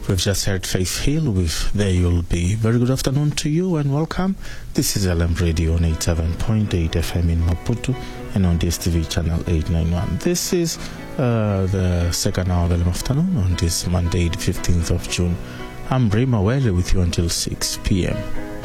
We've just heard Faith Hill with There You'll Be. Very good afternoon to you and welcome. This is LM Radio on 87.8 FM in Maputo and on DSTV channel 891. This is the second hour of LM afternoon on this Monday, the 15th of June. I'm Ray Mawele with you until 6 p.m.